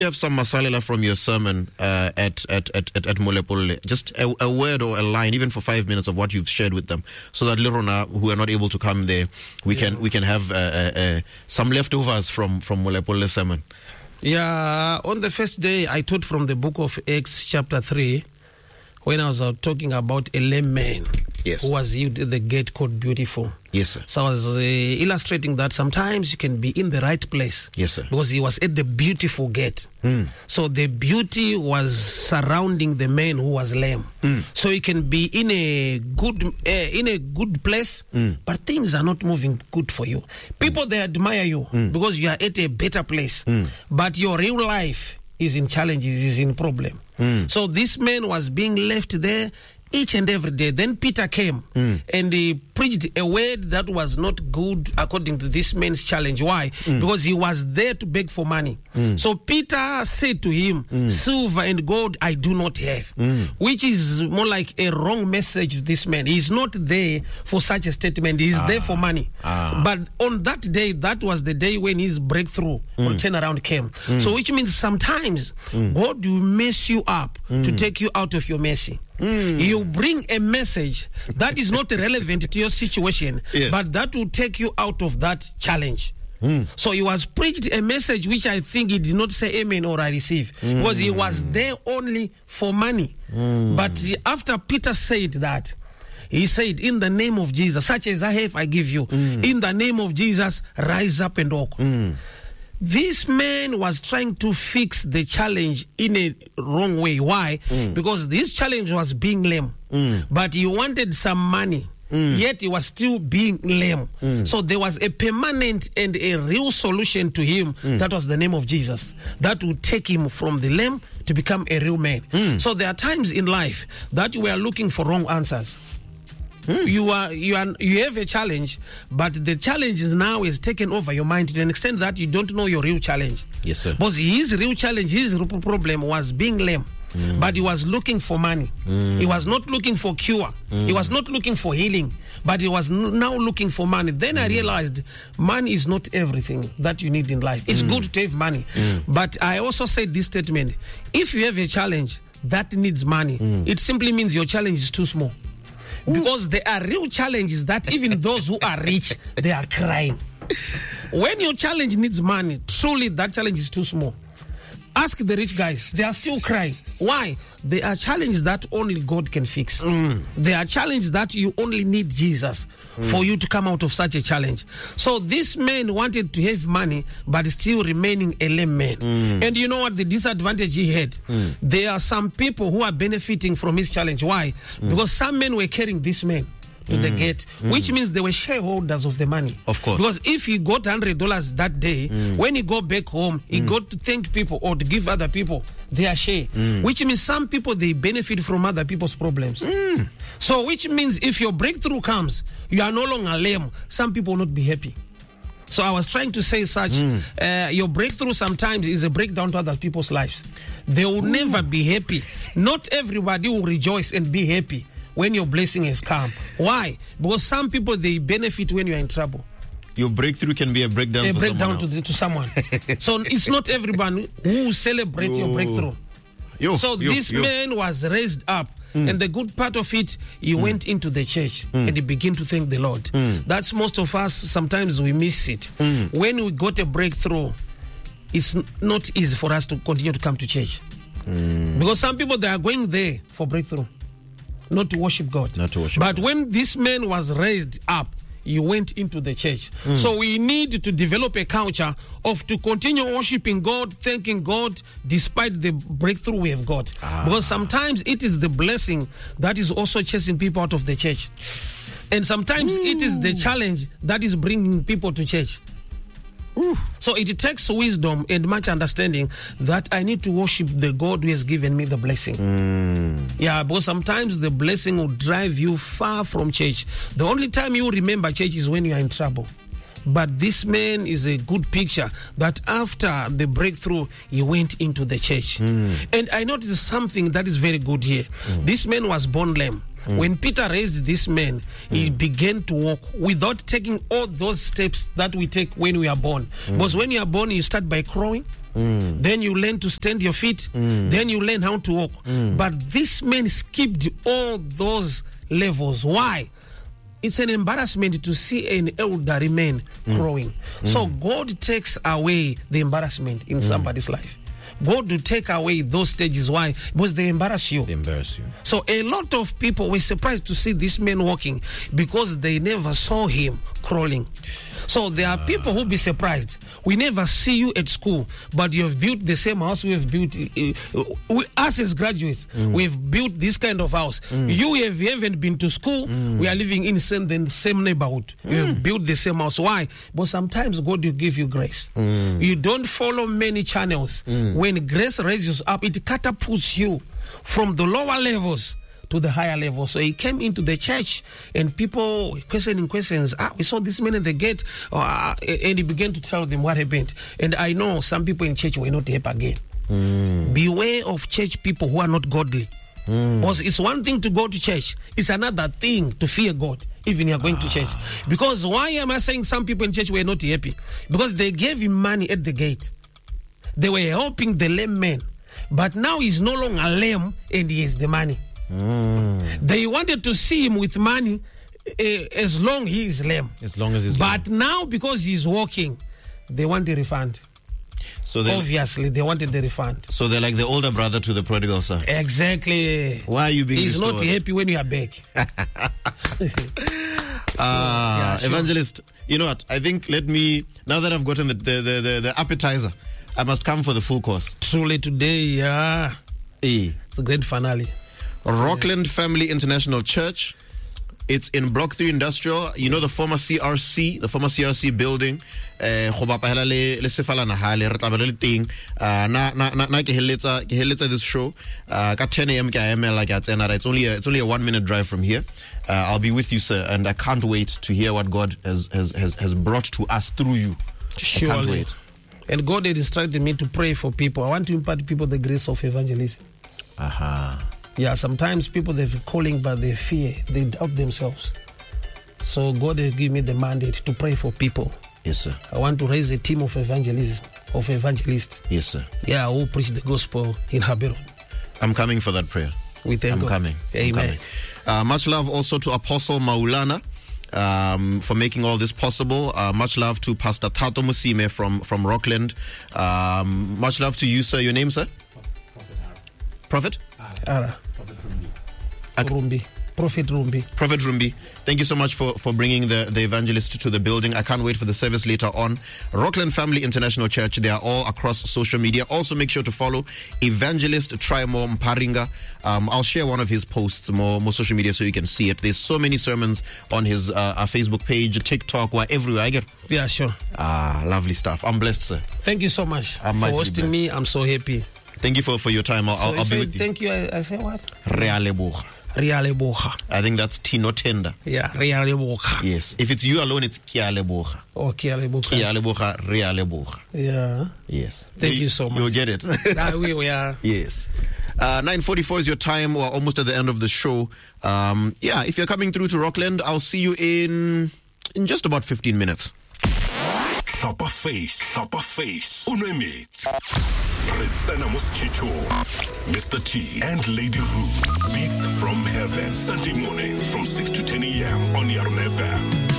You have some masalela from your sermon at Molepolle. Just a word or a line, even for 5 minutes, of what you've shared with them, so that Lirona, who are not able to come there, we can have some leftovers from Molepolle's sermon. Yeah, on the first day, I taught from the book of Acts, chapter 3, when I was talking about a lame man who was healed at the gate called Beautiful. Yes, sir. So I was illustrating that sometimes you can be in the right place. Yes, sir. Because he was at the beautiful gate. So the beauty was surrounding the man who was lame. So you can be in a good place, but things are not moving good for you. People, they admire you because you are at a better place. But your real life is in challenges, is in problem. So this man was being left there each and every day. Then Peter came and he preached a word that was not good according to this man's challenge. Why? Because he was there to beg for money. So Peter said to him, silver and gold I do not have, which is more like a wrong message to this man. He's not there for such a statement. He's there for money. But on that day, that was the day when his breakthrough or turnaround came. So which means sometimes God will mess you up to take you out of your mercy. You bring a message that is not relevant to your situation, but that will take you out of that challenge. So he was preached a message which I think he did not say amen or I receive, because he was there only for money. But after Peter said that, he said, in the name of Jesus, such as I have, I give you. In the name of Jesus, rise up and walk. This man was trying to fix the challenge in a wrong way. Why? Because this challenge was being lame, but he wanted some money, yet he was still being lame. So there was a permanent and a real solution to him. That was the name of Jesus. That would take him from the lame to become a real man. So there are times in life that we are looking for wrong answers. You have a challenge, but the challenge is now is taken over your mind to an extent that you don't know your real challenge. Yes, sir. Because his real challenge, his real problem was being lame. But he was looking for money. He was not looking for cure. He was not looking for healing, but he was now looking for money. Then I realized money is not everything that you need in life. It's good to have money. But I also said this statement: if you have a challenge that needs money, it simply means your challenge is too small. Because there are real challenges that even those who are rich, they are crying. When your challenge needs money, truly that challenge is too small. Ask the rich guys, they are still crying. Why? There are challenges that only God can fix. There are challenges that you only need Jesus for you to come out of such a challenge. So this man wanted to have money, but still remaining a lame man. And you know what the disadvantage he had? There are some people who are benefiting from his challenge. Why? Because some men were carrying this man to the gate, which means they were shareholders of the money. Of course. Because if he got $100 that day, when he go back home, he got to thank people or to give other people their share. Which means some people, they benefit from other people's problems. So which means if your breakthrough comes, you are no longer lame. Some people will not be happy. So I was trying to say such, your breakthrough sometimes is a breakdown to other people's lives. They will never be happy. Not everybody will rejoice and be happy when your blessing has come. Why? Because some people, they benefit when you are in trouble. Your breakthrough can be a breakdown to someone. So it's not everyone who celebrates your breakthrough. This man was raised up. And the good part of it, he went into the church and he began to thank the Lord. That's most of us, sometimes we miss it. When we got a breakthrough, it's not easy for us to continue to come to church. Because some people, they are going there for breakthrough, not to worship God. But when this man was raised up, he went into the church. So we need to develop a culture of to continue worshiping God, thanking God, despite the breakthrough we have got. Because sometimes it is the blessing that is also chasing people out of the church. And sometimes it is the challenge that is bringing people to church. So it takes wisdom and much understanding that I need to worship the God who has given me the blessing. Yeah, because sometimes the blessing will drive you far from church. The only time you remember church is when you are in trouble. But this man is a good picture that after the breakthrough, he went into the church. And I noticed something that is very good here. This man was born lame. When Peter raised this man, he began to walk without taking all those steps that we take when we are born. Because when you are born, you start by crawling, Then you learn to stand your feet. Then you learn how to walk. But this man skipped all those levels. Why? It's an embarrassment to see an elderly man growing. So God takes away the embarrassment in somebody's life. God will take away those stages. Why? Because they embarrass you. They embarrass you. So a lot of people were surprised to see this man walking because they never saw him crawling. So there are people who be surprised. We never see you at school, but you have built the same house we have built. Us as graduates, we've built this kind of house. You haven't been to school. We are living in the same neighborhood. You have built the same house. Why? But sometimes God will give you grace. You don't follow many channels. When grace raises up, it catapults you from the lower levels to the higher level. So he came into the church and people questioning questions. We saw this man at the gate, and he began to tell them what happened. And I know some people in church were not happy again. Beware of church people who are not godly. Because it's one thing to go to church, it's another thing to fear God, even you are going to church. Because why am I saying some people in church were not happy? Because they gave him money at the gate. They were helping the lame man. But now he's no longer lame and he has the money. They wanted to see him with money as long he is lame. As long as he's But now because he's walking, they want the refund. So obviously they wanted the refund. So they're like the older brother to the prodigal son. Exactly. Why are you being He's restored? not happy when you are back. Evangelist, you know what? I think now that I've gotten the appetizer, I must come for the full course. Truly today, it's a great finale. Rockland Family International Church. It's in Block 3 Industrial. You know the former CRC building. This show at 10 a.m. It's only a 1-minute drive from here. I'll be with you, sir, and I can't wait to hear what God has brought to us through you. Surely. I can't wait. And God had instructed me to pray for people. I want to impart people the grace of evangelism. Yeah, sometimes people, they're calling, but they fear, they doubt themselves. So God has given me the mandate to pray for people. Yes, sir. I want to raise a team of evangelists. Yes, sir. Yeah, who preach the gospel in Haberon. I'm coming for that prayer. We thank God. Coming. Amen. Much love also to Apostle Maulana for making all this possible. Much love to Pastor Tato Musime from Rockland. Much love to you, sir. Your name, sir? Prophet? Prophet Rumbi. Thank you so much for bringing the evangelist to the building. I can't wait for the service later on. Rockland Family International Church, they are all across social media. Also make sure to follow Evangelist Trimo Mparinga. I'll share one of his posts, more social media, so you can see it. There's so many sermons on his Facebook page, TikTok, everywhere. I get. Yeah, sure. Lovely stuff. I'm blessed, sir. Thank you so much for hosting me. I'm so happy. Thank you for your time. I'll be with you. Thank you. I say what? Realeboha. I think that's Tino Tender. Yeah, Realeboha. Yes. If it's you alone, it's Kialeboha. Oh, Kialeboha, Realeboha. Yeah. Yes. Thank you so much. You'll get it. We are. Yes. 9:44 is your time. We're almost at the end of the show. If you're coming through to Rockland, I'll see you in just about 15 minutes. Hlapa face, unwemit. Retsena Moschicho, Mr. T and Lady Roo. Beats from Heaven, Sunday mornings from 6 to 10 a.m. on Yarn FM.